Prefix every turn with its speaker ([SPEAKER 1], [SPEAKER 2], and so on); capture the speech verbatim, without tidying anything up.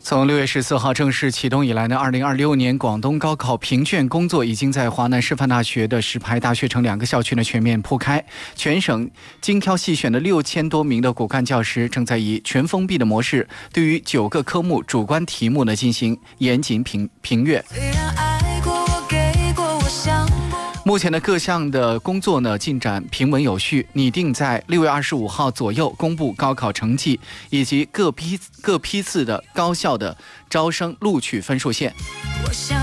[SPEAKER 1] 从六月十四号正式启动以来呢，二零二六年广东高考评卷工作已经在华南师范大学的石牌大学城两个校区呢全面铺开。全省精挑细选的六千多名的骨干教师正在以全封闭的模式，对于九个科目主观题目呢进行严谨评评阅。目前的各项的工作呢进展平稳有序，拟定在六月二十五号左右公布高考成绩以及各批各批次的高校的招生录取分数线。